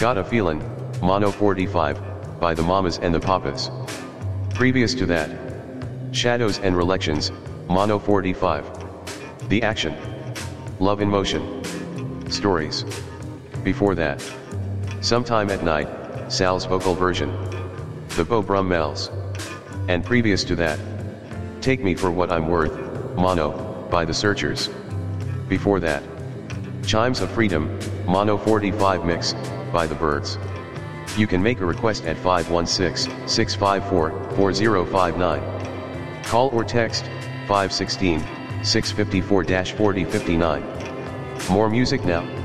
Got a Feelin', Mono 45, by the Mamas and the Papas. Previous to that, Shadows and Relections, Mono 45. The Action. Love in Motion. Stories. Before that, Sometime at Night, Sal's vocal version. The Bo Brummels. And previous to that, Take Me for What I'm Worth, Mono, by The Searchers. Before that, Chimes of Freedom, Mono 45 mix, by The Byrds. You can make a request at 516-654-4059. Call or text, 516-654-4059. More music now.